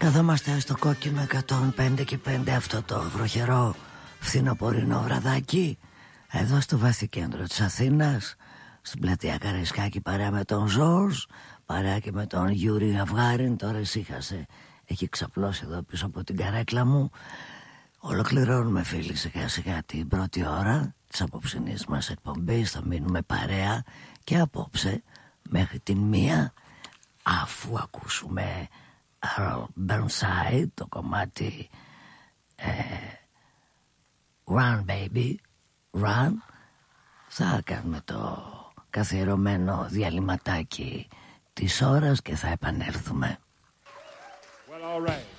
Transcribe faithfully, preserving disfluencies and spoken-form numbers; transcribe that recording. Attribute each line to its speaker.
Speaker 1: Εδώ είμαστε στο κόκκινο εκατόν πέντε και πέντε, αυτό το βροχερό φθινοπορεινό βραδάκι, εδώ στο βαθύ κέντρο της Αθήνας, στην πλατεία Καραϊσκάκη, παρέα με τον Ζόρζ, παρέα και με τον Γιούρι Αυγάριν. Τώρα ησύχασε, έχει ξαπλώσει εδώ πίσω από την καρέκλα μου. Ολοκληρώνουμε, φίλοι, σιγά σιγά την πρώτη ώρα της απόψινής μας εκπομπής. Θα μείνουμε παρέα και απόψε μέχρι την μία, αφού ακούσουμε Earl Burnside, το κομμάτι ε, Run Baby Run. Θα κάνουμε το καθιερωμένο διαλυματάκι της ώρας και θα επανέλθουμε.
Speaker 2: Well, all right.